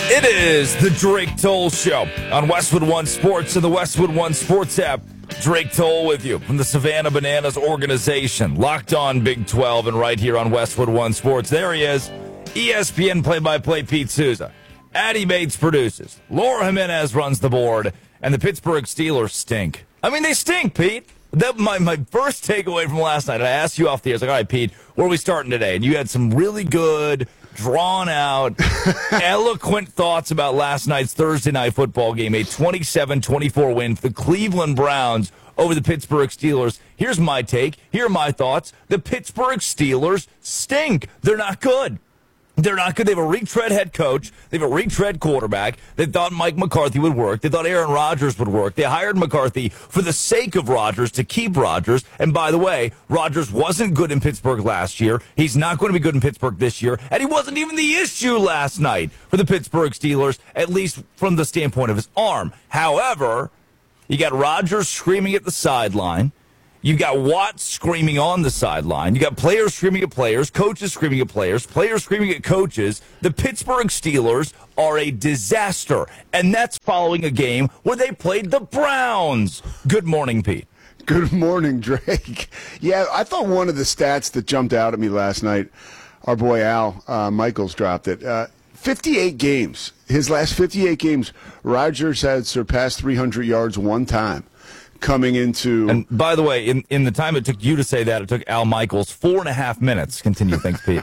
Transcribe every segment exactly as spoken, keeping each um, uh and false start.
It is the Drake Toll Show on Westwood One Sports and the Westwood One Sports app. Drake Toll with you from the Savannah Bananas organization. Locked on Big twelve and right here on Westwood One Sports. There he is, E S P N play-by-play Pete Souza. Addie Bates produces. Laura Jimenez runs the board. And the Pittsburgh Steelers stink. I mean, they stink, Pete. That my, my first takeaway from last night, I asked you off the air, I was like, all right, Pete, where are we starting today? And you had some really good, drawn-out, eloquent thoughts about last night's Thursday night football game, a twenty-seven twenty-four win for the Cleveland Browns over the Pittsburgh Steelers. Here's my take. Here are my thoughts. The Pittsburgh Steelers stink. They're not good. They're not good. They have a retread head coach. They have a retread quarterback. They thought Mike McCarthy would work. They thought Aaron Rodgers would work. They hired McCarthy for the sake of Rodgers to keep Rodgers. And by the way, Rodgers wasn't good in Pittsburgh last year. He's not going to be good in Pittsburgh this year. And he wasn't even the issue last night for the Pittsburgh Steelers, at least from the standpoint of his arm. However, you got Rodgers screaming at the sideline. You got Watts screaming on the sideline. You got players screaming at players, coaches screaming at players, players screaming at coaches. The Pittsburgh Steelers are a disaster, and that's following a game where they played the Browns. Good morning, Pete. Good morning, Drake. Yeah, I thought one of the stats that jumped out at me last night, our boy Al uh, Michaels dropped it. Uh, fifty-eight games. His last fifty-eight games, Rodgers had surpassed three hundred yards one time. Coming into... And by the way, in, in the time it took you to say that, it took Al Michaels four and a half minutes. Continue. Thanks, Pete.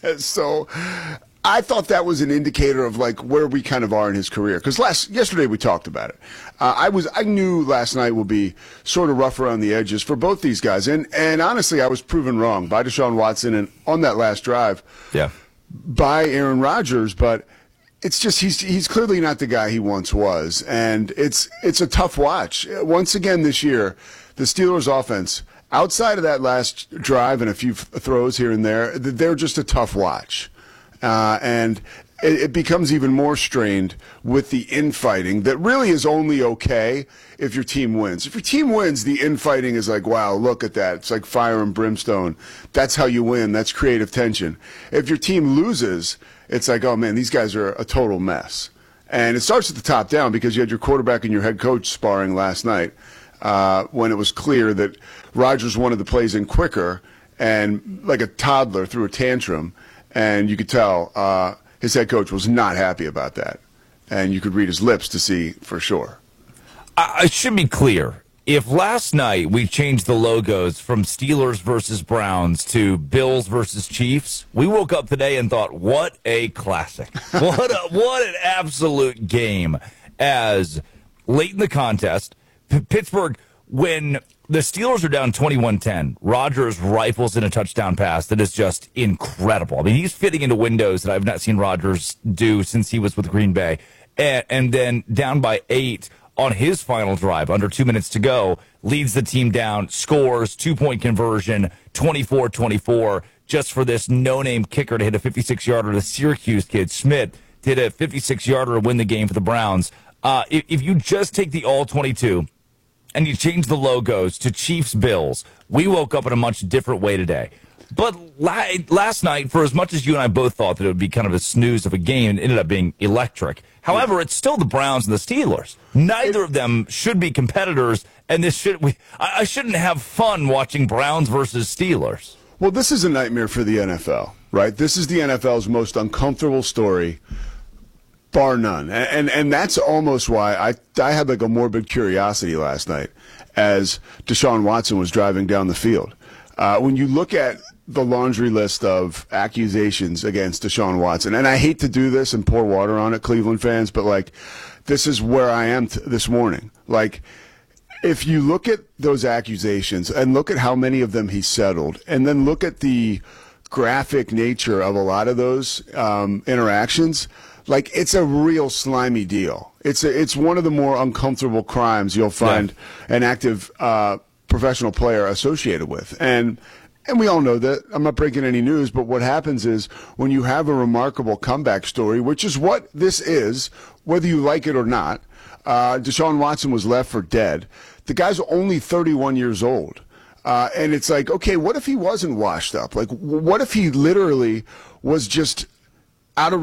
So I thought that was an indicator of like where we kind of are in his career. Because last yesterday we talked about it. Uh, I was I knew last night would be sort of rough around the edges for both these guys. And, and honestly, I was proven wrong by Deshaun Watson and on that last drive yeah. by Aaron Rodgers. But... It's just he's he's clearly not the guy he once was, and it's it's a tough watch. Once again this year, the Steelers' offense, outside of that last drive and a few f- throws here and there, they're just a tough watch, uh, and it, it becomes even more strained with the infighting that really is only okay if your team wins. If your team wins, the infighting is like, wow, look at that. It's like fire and brimstone. That's how you win. That's creative tension. If your team loses, it's like, oh, man, these guys are a total mess. And it starts at the top down because you had your quarterback and your head coach sparring last night uh, when it was clear that Rodgers wanted the plays in quicker and like a toddler threw a tantrum. And you could tell uh, his head coach was not happy about that. And you could read his lips to see for sure. I, I should be clear. If last night we changed the logos from Steelers versus Browns to Bills versus Chiefs, we woke up today and thought, what a classic. What a, what an absolute game. As late in the contest, P- Pittsburgh, when the Steelers are down twenty-one ten, Rodgers rifles in a touchdown pass that is just incredible. I mean, he's fitting into windows that I've not seen Rodgers do since he was with Green Bay. And, and then down by eight, on his final drive, under two minutes to go, leads the team down, scores, two-point conversion, twenty-four twenty-four, just for this no-name kicker to hit a fifty-six-yarder. The Syracuse kid, Schmidt, did a fifty-six-yarder to win the game for the Browns. Uh, if, if you just take the all twenty-two and you change the logos to Chiefs-Bills, we woke up in a much different way today. But la- last night, for as much as you and I both thought that it would be kind of a snooze of a game, it ended up being electric. However, it's still the Browns and the Steelers. Neither of them should be competitors, and this should we. I, I shouldn't have fun watching Browns versus Steelers. Well, this is a nightmare for the N F L, right? This is the N F L's most uncomfortable story, bar none. And and, and that's almost why I I had like a morbid curiosity last night as Deshaun Watson was driving down the field. Uh, when you look at the laundry list of accusations against Deshaun Watson, and I hate to do this and pour water on it, Cleveland fans, but like, this is where I am t- this morning. Like, if you look at those accusations and look at how many of them he settled, and then look at the graphic nature of a lot of those um, interactions, like, it's a real slimy deal. It's a, it's one of the more uncomfortable crimes you'll find yeah. an active uh, professional player associated with. And And we all know that. I'm not breaking any news, but what happens is when you have a remarkable comeback story, which is what this is, whether you like it or not, uh, Deshaun Watson was left for dead. The guy's only thirty-one years old. Uh, and it's like, okay, what if he wasn't washed up? Like, what if he literally was just out of rhythm?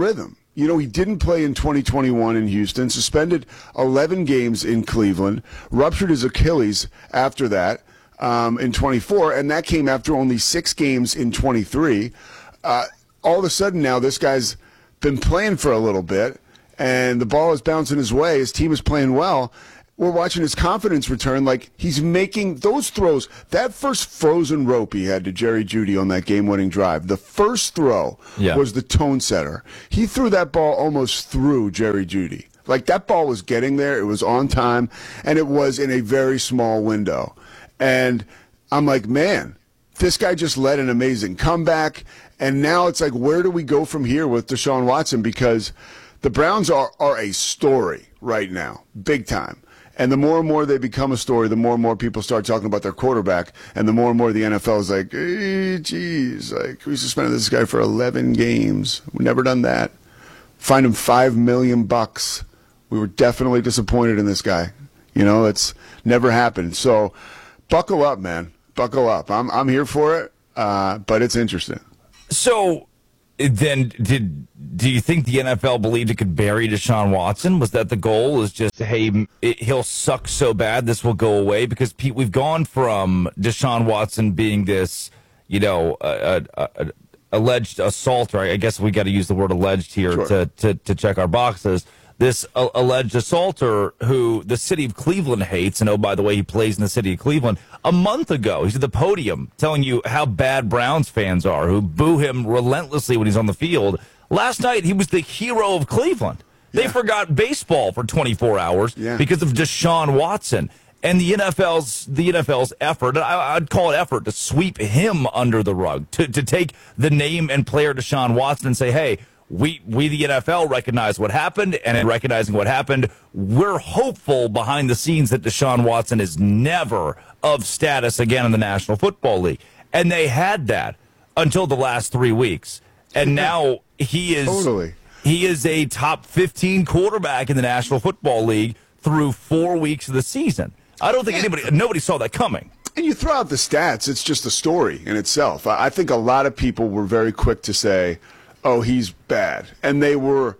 You know, he didn't play in twenty twenty-one in Houston, suspended eleven games in Cleveland, ruptured his Achilles after that um, in twenty-four, and that came after only six games in twenty-three. Uh, all of a sudden now this guy's been playing for a little bit, and the ball is bouncing his way. His team is playing well. We're watching his confidence return. Like, he's making those throws. That first frozen rope he had to Jerry Jeudy on that game-winning drive, the first throw yeah. was the tone setter. He threw that ball almost through Jerry Jeudy. Like, that ball was getting there. It was on time, and it was in a very small window. And I'm like, man, this guy just led an amazing comeback. And now it's like, where do we go from here with Deshaun Watson? Because the Browns are, are a story right now, big time. And the more and more they become a story, the more and more people start talking about their quarterback, and the more and more the N F L is like, hey, geez, like, we suspended this guy for eleven games. We've never done that. Fined him five million bucks. We were definitely disappointed in this guy. You know, it's never happened. So, buckle up, man. Buckle up. I'm I'm here for it, uh, but it's interesting. So, then did do you think the N F L believed it could bury Deshaun Watson? Was that the goal? Is just, hey, it, he'll suck so bad this will go away? Because, Pete, we've gone from Deshaun Watson being this, you know, uh, uh, uh, alleged assaulter. I guess we got to use the word alleged here sure. to, to to check our boxes. This uh, alleged assaulter who the city of Cleveland hates, and oh, by the way, he plays in the city of Cleveland. A month ago, he's at the podium telling you how bad Browns fans are, who boo him relentlessly when he's on the field. Last night, he was the hero of Cleveland. They yeah. forgot baseball for twenty-four hours yeah. because of Deshaun Watson. And the N F L's the N F L's effort, I, I'd call it effort, to sweep him under the rug, to, to take the name and player Deshaun Watson and say, hey, We, we, the N F L, recognize what happened, and in recognizing what happened, we're hopeful behind the scenes that Deshaun Watson is never of status again in the National Football League. And they had that until the last three weeks. And now he is totally. he is a top fifteen quarterback in the National Football League through four weeks of the season. I don't think anybody, nobody saw that coming. And you throw out the stats, it's just a story in itself. I think a lot of people were very quick to say, oh, he's bad. And they were,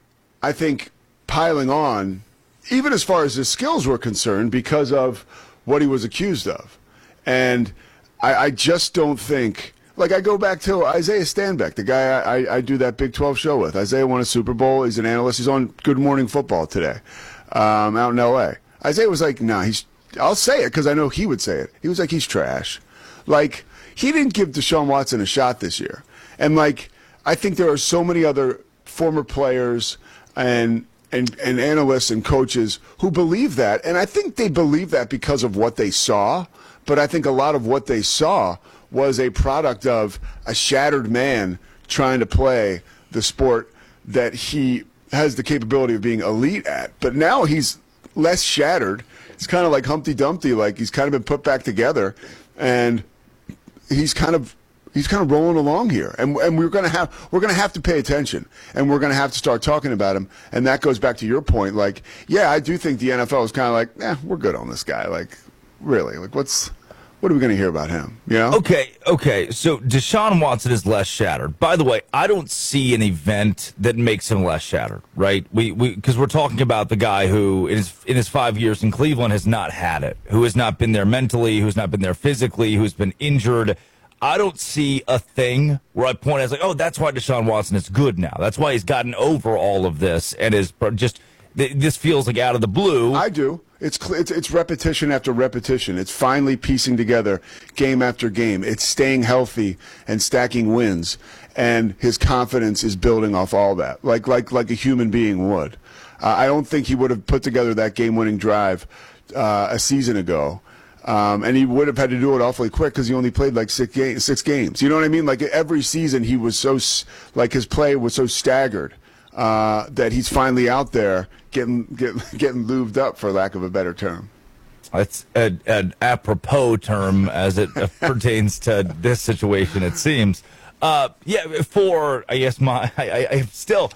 I think, piling on, even as far as his skills were concerned, because of what he was accused of. And I, I just don't think, like, I go back to Isaiah Stanback, the guy I, I, I do that Big twelve show with. Isaiah won a Super Bowl. He's an analyst. He's on Good Morning Football today um, out in L A. Isaiah was like, nah, he's, I'll say it because I know he would say it. He was like, he's trash. Like, he didn't give Deshaun Watson a shot this year. And, like, I think there are so many other former players and, and and analysts and coaches who believe that. And I think they believe that because of what they saw. But I think a lot of what they saw was a product of a shattered man trying to play the sport that he has the capability of being elite at. But now he's less shattered. It's kind of like Humpty Dumpty, like he's kind of been put back together. And he's kind of He's kind of rolling along here, and and we're gonna have we're gonna have to pay attention, and we're gonna have to start talking about him. And that goes back to your point. Like, yeah, I do think the N F L is kind of like, eh, we're good on this guy. Like, really, like, what's what are we gonna hear about him? You know? Okay, okay. So Deshaun Watson is less shattered. By the way, I don't see an event that makes him less shattered. Right? We we because we're talking about the guy who in his in his five years in Cleveland has not had it, who has not been there mentally, who's not been there physically, who's been injured. I don't see a thing where I point as like, oh, that's why Deshaun Watson is good now. That's why he's gotten over all of this and is just, this feels like out of the blue. I do. It's it's, it's repetition after repetition. It's finally piecing together game after game. It's staying healthy and stacking wins, and his confidence is building off all that, like like like a human being would. Uh, I don't think he would have put together that game-winning drive uh, a season ago. Um, and he would have had to do it awfully quick because he only played like six, ga- six games. You know what I mean? Like every season he was so, like his play was so staggered uh, that he's finally out there getting, getting, getting lubed up, for lack of a better term. It's a, an apropos term as it pertains to this situation, it seems. Uh, yeah, for, I guess, my, I, I, I still,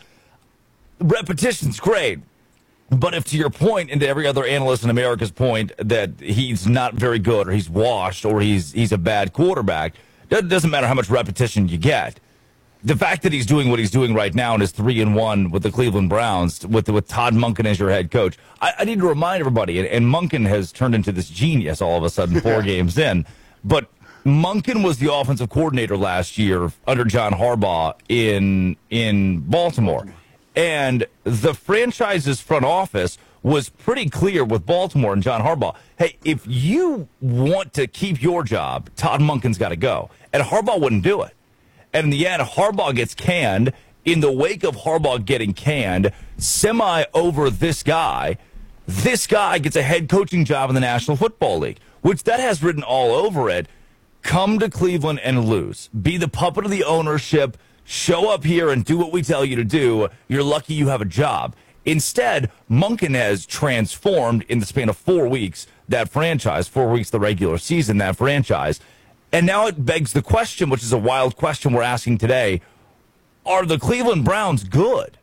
repetition's great. But if to your point, and to every other analyst in America's point, that he's not very good, or he's washed, or he's he's a bad quarterback, it doesn't matter how much repetition you get. the fact that he's doing what he's doing right now and is three and one with the Cleveland Browns with with Todd Monken as your head coach, I, I need to remind everybody. And, and Monken has turned into this genius all of a sudden, four games in. But Monken was the offensive coordinator last year under John Harbaugh in in Baltimore, and the franchise's front office was pretty clear with Baltimore and John Harbaugh. Hey, if you want to keep your job, Todd Monken's got to go, and Harbaugh wouldn't do it. And in the end, Harbaugh gets canned. In the wake of Harbaugh getting canned, semi over this guy, this guy gets a head coaching job in the National Football League, which that has written all over it. Come to Cleveland and lose. Be the puppet of the ownership. Show up here and do what we tell you to do. You're lucky you have a job. Instead, Monken has transformed in the span of four weeks that franchise, four weeks the regular season, that franchise. And now it begs the question, which is a wild question we're asking today, are the Cleveland Browns good?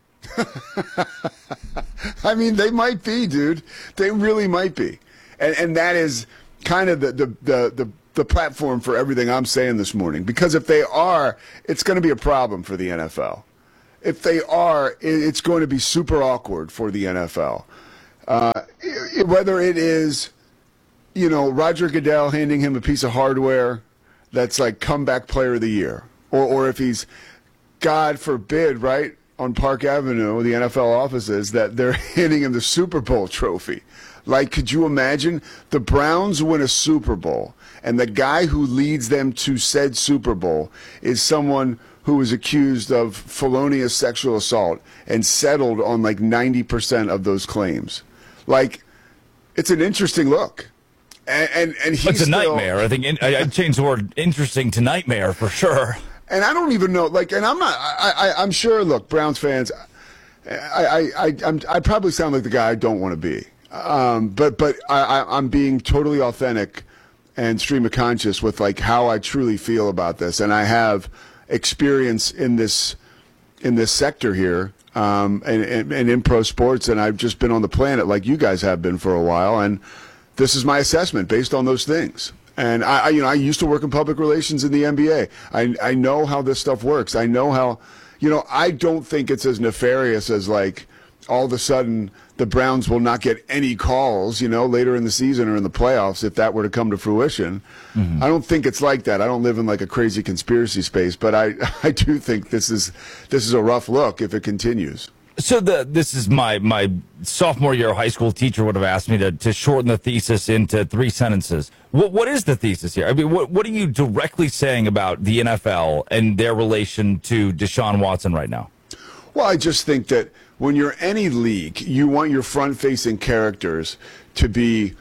I mean, they might be, dude. They really might be. And and that is kind of the the the, the, the platform for everything I'm saying this morning. Because if they are, it's going to be a problem for the N F L. If they are, it's going to be super awkward for the N F L. Uh, whether it is, you know, Roger Goodell handing him a piece of hardware that's like comeback player of the year, or or if he's, God forbid, right, on Park Avenue, the N F L offices, that they're handing him the Super Bowl trophy. Like, could you imagine the Browns win a Super Bowl, and the guy who leads them to said Super Bowl is someone who was accused of felonious sexual assault and settled on like ninety percent of those claims? Like, it's an interesting look. And, and, and he's It's a still, nightmare. I think in, I'd change the word interesting to nightmare for sure. And I don't even know, like, and I'm not, I, I, I'm sure, look, Browns fans, I, I, I, I'm, I probably sound like the guy I don't want to be. Um, but, but I, I, I'm being totally authentic and stream of conscious with like how I truly feel about this. And I have experience in this, in this sector here, um, and, and, and in pro sports. And I've just been on the planet like you guys have been for a while. And this is my assessment based on those things. And I, I, you know, I used to work in public relations in the N B A. I, I know how this stuff works. I know how, you know, I don't think it's as nefarious as like all of a sudden the Browns will not get any calls, you know, later in the season or in the playoffs if that were to come to fruition. Mm-hmm. I don't think it's like that. I don't live in like a crazy conspiracy space, but I, I do think this is this is a rough look if it continues. So the this is my my sophomore year high school teacher would have asked me to, to shorten the thesis into three sentences. What what is the thesis here? I mean, what what are you directly saying about the N F L and their relation to Deshaun Watson right now? Well, I just think that when you're any league, you want your front-facing characters to be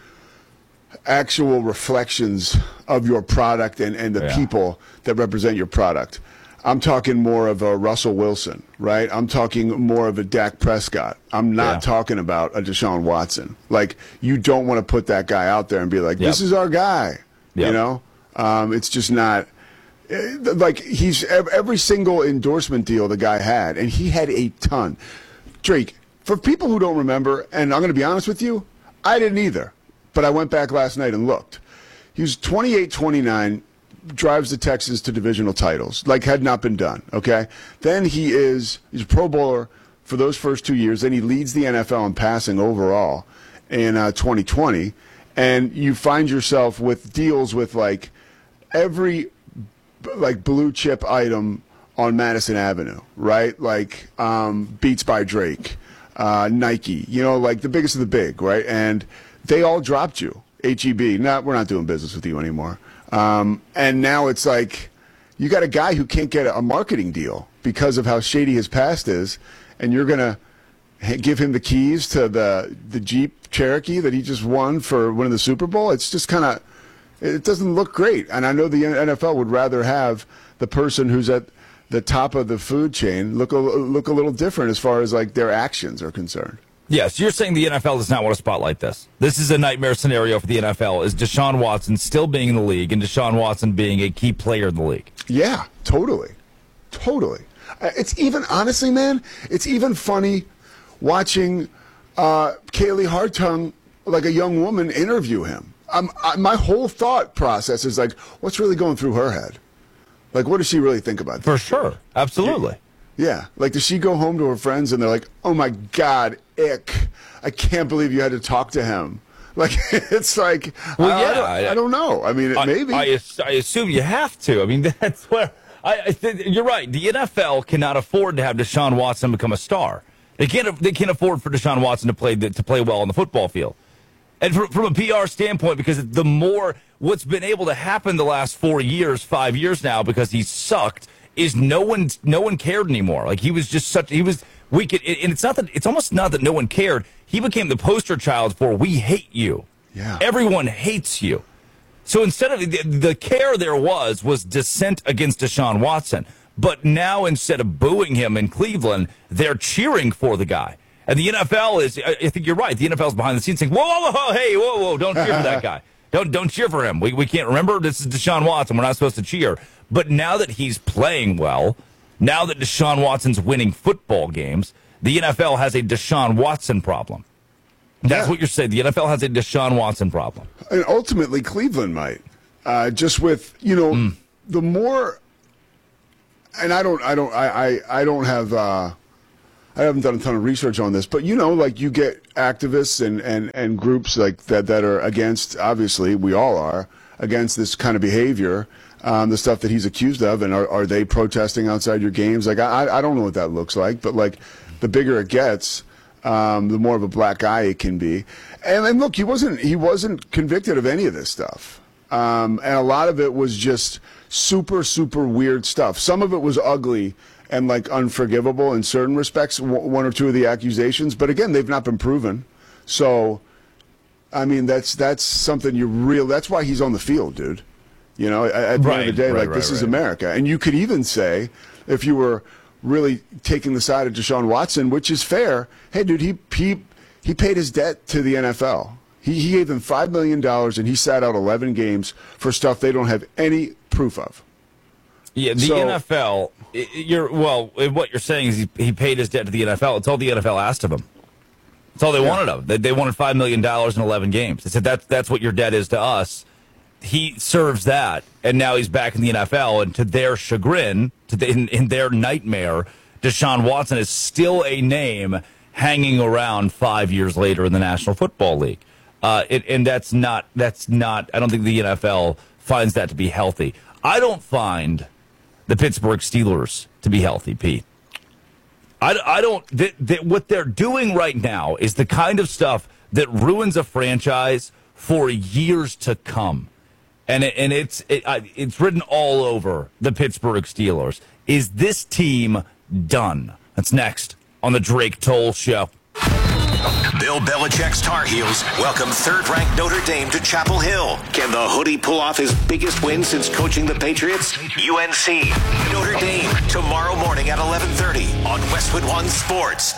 actual reflections of your product and, and the yeah. people that represent your product. I'm talking more of a Russell Wilson, right? I'm talking more of a Dak Prescott. I'm not yeah. talking about a Deshaun Watson. Like, you don't want to put that guy out there and be like, this yep. is our guy. Yep. You know? Um, it's just not – like, he's – every single endorsement deal the guy had, and he had a ton. Drake, for people who don't remember, and I'm going to be honest with you, I didn't either. But I went back last night and looked. He was twenty-eight twenty-nine – drives the Texans to divisional titles, like had not been done, okay? Then he is he's a Pro Bowler for those first two years. Then he leads the N F L in passing overall in uh, twenty twenty. And you find yourself with deals with, like, every, like, blue chip item on Madison Avenue, right? Like um, Beats by Drake, uh, Nike, you know, like the biggest of the big, right? And they all dropped you. H E B, not, we're not doing business with you anymore. Um, and now it's like you got a guy who can't get a marketing deal because of how shady his past is, and you're going to give him the keys to the the Jeep Cherokee that he just won for winning the Super Bowl. It's just kind of, it doesn't look great. And I know the N F L would rather have the person who's at the top of the food chain look a, look a little different as far as like their actions are concerned. Yes, you're saying the N F L does not want to spotlight this. This is a nightmare scenario for the N F L, is Deshaun Watson still being in the league and Deshaun Watson being a key player in the league. Yeah, totally. Totally. It's even, honestly, man, it's even funny watching uh, Kaylee Hartung, like a young woman, interview him. Um, I, my whole thought process is like, what's really going through her head? Like, what does she really think about that? For sure. Absolutely. Yeah. Like, does she go home to her friends and they're like, oh, my God, ick. I can't believe you had to talk to him. Like, it's like, well, I, yeah, I, don't, I, I don't know. I mean, I, maybe. I, I assume you have to. I mean, that's where I, I th- you're right. The N F L cannot afford to have Deshaun Watson become a star. They can't. They can't afford for Deshaun Watson to play to play well on the football field. And from, from a P R standpoint, because the more what's been able to happen the last four years, five years now, because he's sucked, is no one no one cared anymore. Like he was just such he was weak, and it's not that it's almost not that no one cared. He became the poster child for we hate you. Yeah, everyone hates you. So instead of the, the care there was was dissent against Deshaun Watson, but now instead of booing him in Cleveland, they're cheering for the guy. And the N F L is, I think you're right, the N F L's behind the scenes saying, whoa, whoa, whoa, hey, whoa, whoa, don't cheer for that guy. Don't don't cheer for him. We we can't remember this is Deshaun Watson. We're not supposed to cheer. But now that he's playing well, now that Deshaun Watson's winning football games, the N F L has a Deshaun Watson problem. That's yeah. what you're saying. The N F L has a Deshaun Watson problem. And ultimately, Cleveland might. Uh, just with, you know, mm. the more, and I don't, I don't, I, I, I don't have, uh, I haven't done a ton of research on this, but, you know, like you get activists and, and, and groups like that that are against, obviously, we all are, against this kind of behavior, um, the stuff that he's accused of, and are, are they protesting outside your games? Like, I, I don't know what that looks like, but, like, the bigger it gets, um, the more of a black eye it can be. And, and look, he wasn't, he wasn't convicted of any of this stuff. Um, and a lot of it was just super, super weird stuff. Some of it was ugly and like unforgivable in certain respects, one or two of the accusations. But again, they've not been proven. So, I mean, that's that's something you real. That's why he's on the field, dude. You know, at the right, end of the day, right, like right, this right. is America. And you could even say, if you were really taking the side of Deshaun Watson, which is fair, hey, dude, he he he paid his debt to the N F L. He, he gave them five million dollars, and he sat out eleven games for stuff they don't have any proof of. Yeah, the so, N F L, you're well, what you're saying is he, he paid his debt to the N F L. It's all the N F L asked of him. It's all they yeah. wanted of him. They, they wanted five million dollars in eleven games. They said, that's, that's what your debt is to us. He serves that, and now he's back in the N F L, and to their chagrin, to the, in, in their nightmare, Deshaun Watson is still a name hanging around five years later in the National Football League. Uh, it, and that's not, that's not, I don't think the N F L finds that to be healthy. I don't find the Pittsburgh Steelers to be healthy, Pete. I, I don't, th- th- what they're doing right now is the kind of stuff that ruins a franchise for years to come. And it, and it's, it, it's written all over the Pittsburgh Steelers. Is this team done? That's next on the Drake Toll Show. Bill Belichick's Tar Heels welcome third-ranked Notre Dame to Chapel Hill. Can the Hoodie pull off his biggest win since coaching the Patriots? U N C, Notre Dame, tomorrow morning at eleven thirty on Westwood One Sports.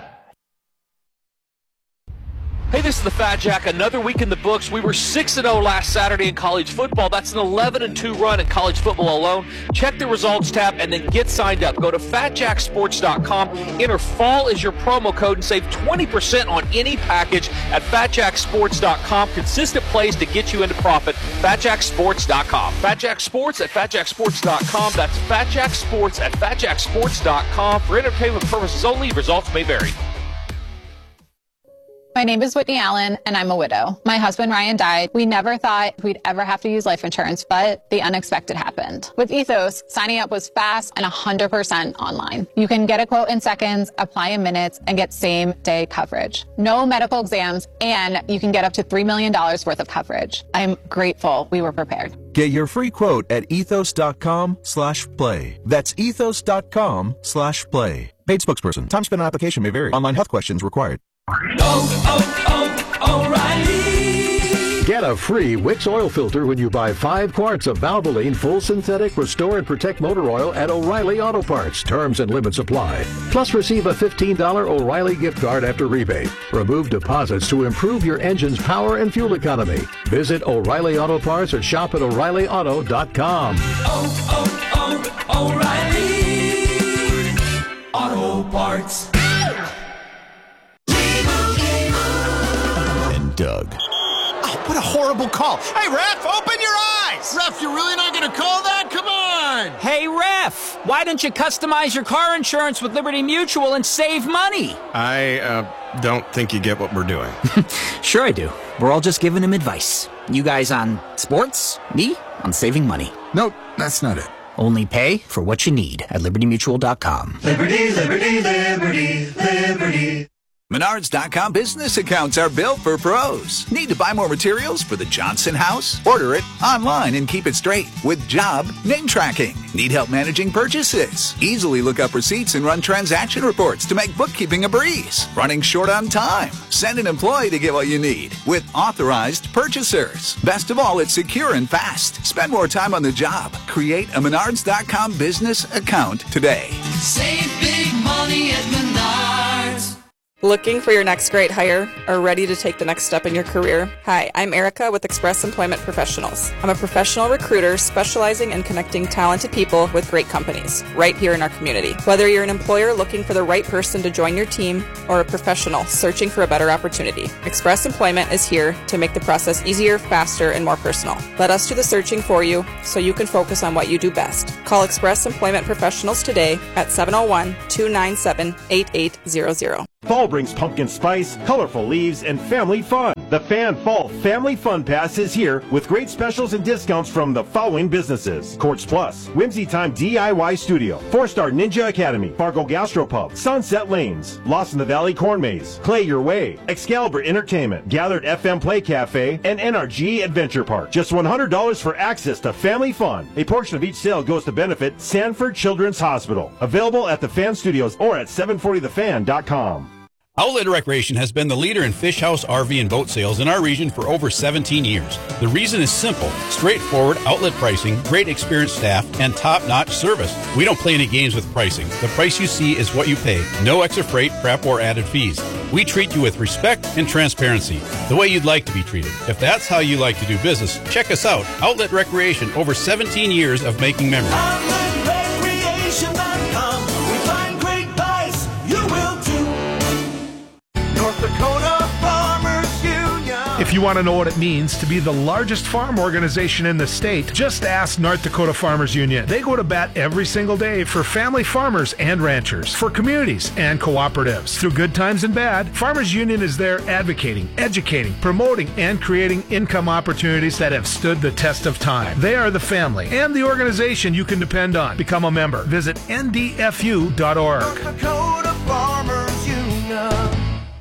Hey, this is the Fat Jack. Another week in the books. We were six and oh last Saturday in college football. That's an eleven and two run in college football alone. Check the results tab and then get signed up. Go to fat jack sports dot com. Enter fall as your promo code and save twenty percent on any package at fat jack sports dot com. Consistent plays to get you into profit. fat jack sports dot com. Fat Jack Sports at fat jack sports dot com. That's Fat Jack Sports at fat jack sports dot com. For entertainment purposes only, results may vary. My name is Whitney Allen, and I'm a widow. My husband, Ryan, died. We never thought we'd ever have to use life insurance, but the unexpected happened. With Ethos, signing up was fast and one hundred percent online. You can get a quote in seconds, apply in minutes, and get same-day coverage. No medical exams, and you can get up to three million dollars worth of coverage. I'm grateful we were prepared. Get your free quote at ethos.com slash play. That's ethos.com slash play. Paid spokesperson. Time spent on application may vary. Online health questions required. Oh, oh, oh, O'Reilly. Get a free Wix oil filter when you buy five quarts of Valvoline Full Synthetic Restore and Protect Motor Oil at O'Reilly Auto Parts. Terms and limits apply. Plus, receive a fifteen dollars O'Reilly gift card after rebate. Remove deposits to improve your engine's power and fuel economy. Visit O'Reilly Auto Parts or shop at o'reilly auto dot com. Oh, oh, oh, O'Reilly Auto Parts. Doug. Oh, what a horrible call. Hey, ref, open your eyes. Ref, you're really not going to call that? Come on. on! Hey, Ref, why don't you customize your car insurance with Liberty Mutual and save money? I uh, don't think you get what we're doing. Sure I do. We're all just giving him advice. You guys on sports, me on saving money. Nope, that's not it. Only pay for what you need at liberty mutual dot com. Liberty, Liberty, Liberty, Liberty. Menards dot com business accounts are built for pros. Need to buy more materials for the Johnson house? Order it online and keep it straight with job name tracking. Need help managing purchases? Easily look up receipts and run transaction reports to make bookkeeping a breeze. Running short on time? Send an employee to get what you need with authorized purchasers. Best of all, it's secure and fast. Spend more time on the job. Create a Menards dot com business account today. Save big money at Menards. Looking for your next great hire or ready to take the next step in your career? Hi, I'm Erica with Express Employment Professionals. I'm a professional recruiter specializing in connecting talented people with great companies right here in our community. Whether you're an employer looking for the right person to join your team or a professional searching for a better opportunity, Express Employment is here to make the process easier, faster, and more personal. Let us do the searching for you so you can focus on what you do best. Call Express Employment Professionals today at seven oh one, two nine seven, eight eight zero zero. Fall brings pumpkin spice, colorful leaves, and family fun. The Fan Fall Family Fun Pass is here with great specials and discounts from the following businesses: Quartz Plus, Whimsy Time D I Y Studio, Four Star Ninja Academy, Fargo Gastropub, Sunset Lanes, Lost in the Valley Corn Maze, Play Your Way, Excalibur Entertainment, Gathered F M Play Cafe, and N R G Adventure Park. Just one hundred dollars for access to family fun. A portion of each sale goes to benefit Sanford Children's Hospital. Available at the Fan Studios or at seven forty the fan dot com. Outlet Recreation has been the leader in fish house, R V, and boat sales in our region for over seventeen years. The reason is simple: straightforward outlet pricing, great experienced staff, and top-notch service. We don't play any games with pricing. The price you see is what you pay. No extra freight, prep, or added fees. We treat you with respect and transparency, the way you'd like to be treated. If that's how you like to do business, check us out. Outlet Recreation, over seventeen years of making memories. outlet recreation dot com. We find great buys. You will too. North Dakota Farmers Union. If you want to know what it means to be the largest farm organization in the state, just ask North Dakota Farmers Union. They go to bat every single day for family farmers and ranchers, for communities and cooperatives. Through good times and bad, Farmers Union is there advocating, educating, promoting, and creating income opportunities that have stood the test of time. They are the family and the organization you can depend on. Become a member. Visit N D F U dot org. North Dakota Farmers Union.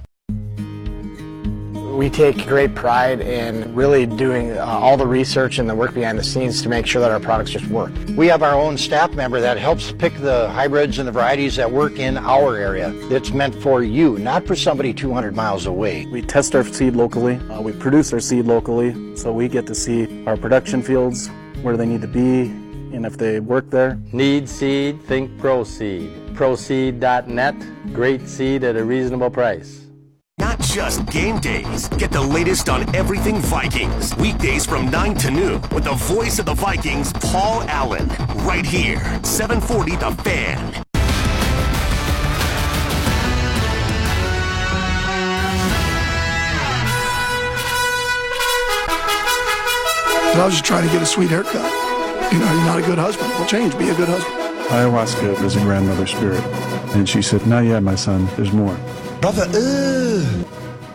We take great pride in really doing uh, all the research and the work behind the scenes to make sure that our products just work. We have our own staff member that helps pick the hybrids and the varieties that work in our area. It's meant for you, not for somebody two hundred miles away. We test our seed locally. Uh, we produce our seed locally, so we get to see our production fields, where they need to be, and if they work there. Need seed? Think ProSeed. ProSeed dot net. Great seed at a reasonable price. Not just game days. Get the latest on everything Vikings. Weekdays from nine to noon with the voice of the Vikings, Paul Allen. Right here, seven forty The Fan. I was just trying to get a sweet haircut. You know, you're not a good husband. Well, change. Be a good husband. Ayahuasca is a grandmother spirit. And she said, not yet, my son. There's more. Brother, ugh.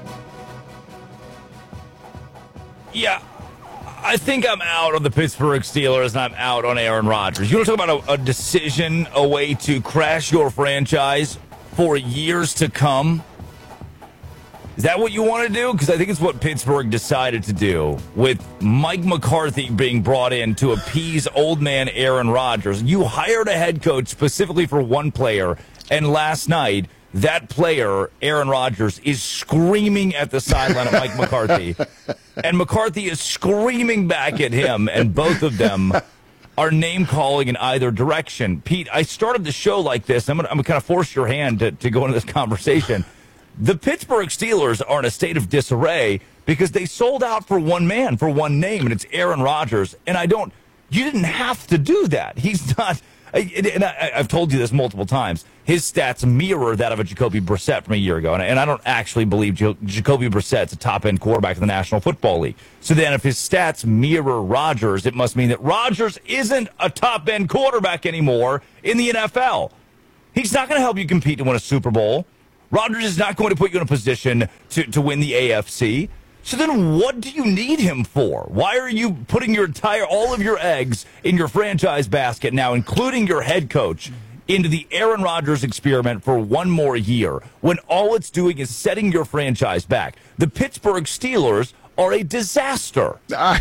Yeah, I think I'm out on the Pittsburgh Steelers and I'm out on Aaron Rodgers. You want to talk about a, a decision, a way to crash your franchise for years to come? Is that what you want to do? Because I think it's what Pittsburgh decided to do with Mike McCarthy being brought in to appease old man Aaron Rodgers. You hired a head coach specifically for one player, and last night, that player, Aaron Rodgers, is screaming at the sideline at Mike McCarthy. And McCarthy is screaming back at him, and both of them are name-calling in either direction. Pete, I started the show like this. I'm going to kind of force your hand to, to go into this conversation. The Pittsburgh Steelers are in a state of disarray because they sold out for one man, for one name, and it's Aaron Rodgers. And I don't – you didn't have to do that. He's not – and I, I've told you this multiple times, his stats mirror that of a Jacoby Brissett from a year ago. And, and I don't actually believe Jacoby Brissett's a top-end quarterback in the National Football League. So then if his stats mirror Rodgers, it must mean that Rodgers isn't a top-end quarterback anymore in the N F L. He's not going to help you compete to win a Super Bowl. Rodgers is not going to put you in a position to, to win the A F C. So then what do you need him for? Why are you putting your entire, all of your eggs in your franchise basket now, including your head coach, into the Aaron Rodgers experiment for one more year when all it's doing is setting your franchise back? The Pittsburgh Steelers are a disaster. I,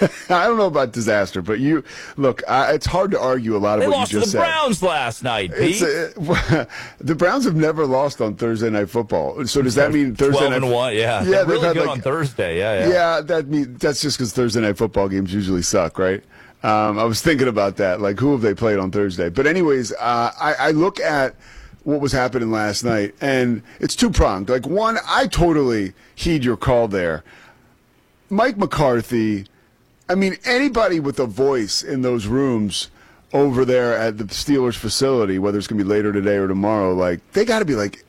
I don't know about disaster, but you look. I, it's hard to argue a lot of they what lost you just to the said. Browns last night, Pete. It's, uh, the Browns have never lost on Thursday Night Football. So does that mean Thursday twelve night? and one, yeah, yeah, they're really had good like, on Thursday. Yeah, yeah. Yeah, that mean that's just because Thursday Night Football games usually suck, right? Um, I was thinking about that. Like, who have they played on Thursday? But anyways, uh, I, I look at what was happening last night, and it's two pronged. Like, one, I totally heed your call there. Mike McCarthy, I mean, anybody with a voice in those rooms over there at the Steelers facility, whether it's going to be later today or tomorrow, like, they got to be like,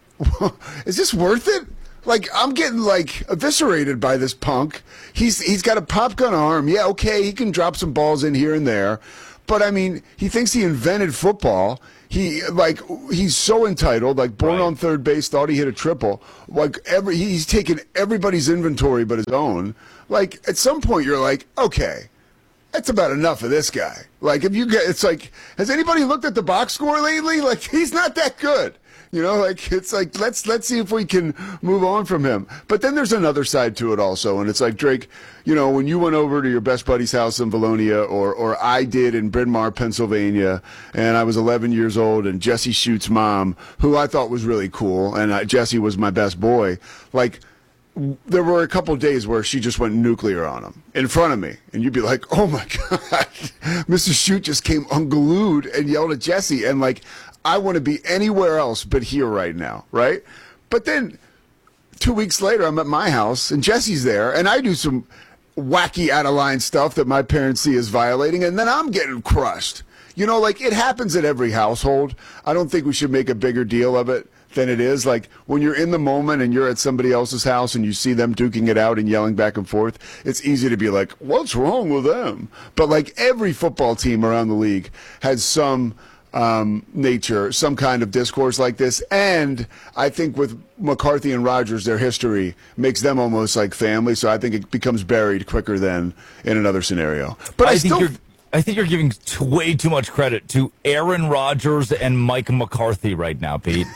is this worth it? Like, I'm getting, like, eviscerated by this punk. He's He's got a pop gun arm. Yeah, okay, he can drop some balls in here and there. But, I mean, he thinks he invented football. He, like, he's so entitled, like, born right. on third base, thought he hit a triple. Like, every he's taken everybody's inventory but his own. Like, at some point, you're like, okay, that's about enough of this guy. Like, if you get, it's like, has anybody looked at the box score lately? Like, he's not that good. You know, like, it's like, let's let's see if we can move on from him. But then there's another side to it also, and it's like, Drake, you know, when you went over to your best buddy's house in Valonia, or or I did in Bryn Mawr, Pennsylvania, and I was eleven years old, and Jesse Schute's mom, who I thought was really cool, and I, Jesse was my best boy, like, there were a couple days where she just went nuclear on him in front of me. And you'd be like, oh, my God, Mister Shute just came unglued and yelled at Jesse. And, like, I want to be anywhere else but here right now, right? But then two weeks later, I'm at my house, and Jesse's there, and I do some wacky, out-of-line stuff that my parents see as violating, and then I'm getting crushed. You know, like, it happens at every household. I don't think we should make a bigger deal of it than it is. Like, when you're in the moment and you're at somebody else's house and you see them duking it out and yelling back and forth, it's easy to be like, what's wrong with them? But, like, every football team around the league has some um, nature, some kind of discourse like this. And I think with McCarthy and Rodgers, their history makes them almost like family. So I think it becomes buried quicker than in another scenario. But I, I think still... you're I think you're giving t- way too much credit to Aaron Rodgers and Mike McCarthy right now, Pete.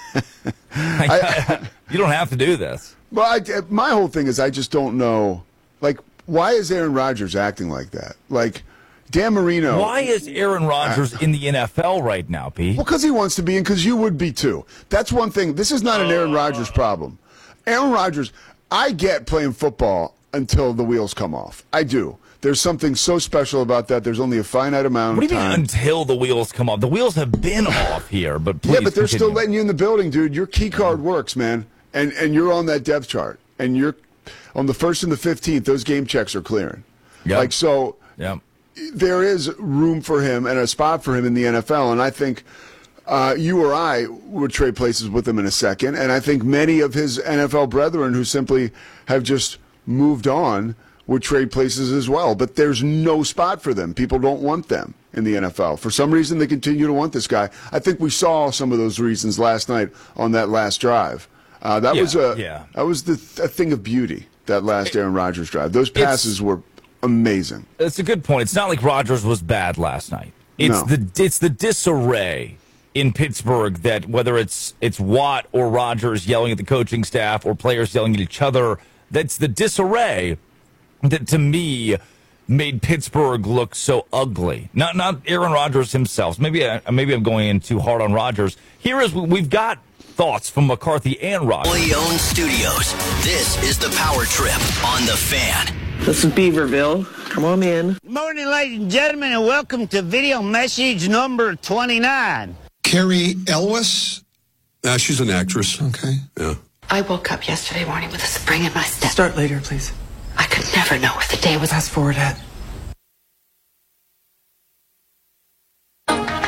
I, I, you don't have to do this. Well, I, my whole thing is I just don't know. Like, why is Aaron Rodgers acting like that? Like, Dan Marino. Why is Aaron Rodgers uh, in the N F L right now, Pete? Well, because he wants to be, and because you would be too. That's one thing. This is not an Aaron Rodgers problem. Aaron Rodgers, I get playing football until the wheels come off. I do. There's something so special about that. There's only a finite amount what of time. What do you mean until the wheels come off? The wheels have been off here, but please yeah, but they're continue. still letting you in the building, dude. Your key card works, man, and and you're on that depth chart, and you're on the first and the fifteenth. Those game checks are clearing. Yep. Like so, yep. There is room for him and a spot for him in the N F L, and I think uh, you or I would trade places with him in a second, and I think many of his N F L brethren who simply have just moved on would trade places as well, but there's no spot for them. People don't want them in the N F L. For some reason, they continue to want this guy. I think we saw some of those reasons last night on that last drive. Uh, that yeah, was a yeah. that was the th- a thing of beauty, that last Aaron Rodgers drive. Those passes it's, were amazing. It's a good point. It's not like Rodgers was bad last night. It's no. the it's the disarray in Pittsburgh that whether it's it's Watt or Rodgers yelling at the coaching staff or players yelling at each other, that's the disarray that to me made Pittsburgh look so ugly. Not not Aaron Rodgers himself. Maybe I, maybe I'm going in too hard on Rodgers. Here is we've got thoughts from McCarthy and Rodgers. Owned Studios. This is the Power Trip on the Fan. This is Beaverville. Come on in. Good morning, ladies and gentlemen, and welcome to video message number twenty-nine. Carrie Elwes? Uh, she's an actress. Okay. Yeah. I woke up yesterday morning with a spring in my step. Start later, please. I could never know if the day was... Fast forward, Ed.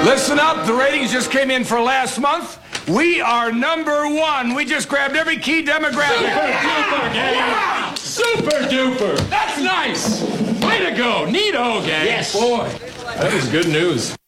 Listen up, the ratings just came in for last month. We are number one. We just grabbed every key demographic. Super duper, gang. Wow. Super duper. That's nice. Way to go. Neato, gang. Yes. Boy, that was good news.